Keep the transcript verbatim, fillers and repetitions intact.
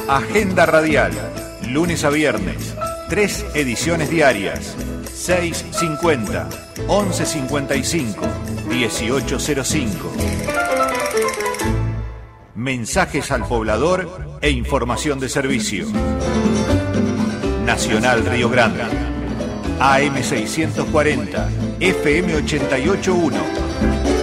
Agenda Radial, lunes a viernes, tres ediciones diarias, seis cincuenta, once cincuenta y cinco, dieciocho cero cinco. Mensajes al poblador e información de servicio. Nacional Río Grande, A M seiscientos cuarenta, F M ochenta y ocho punto uno.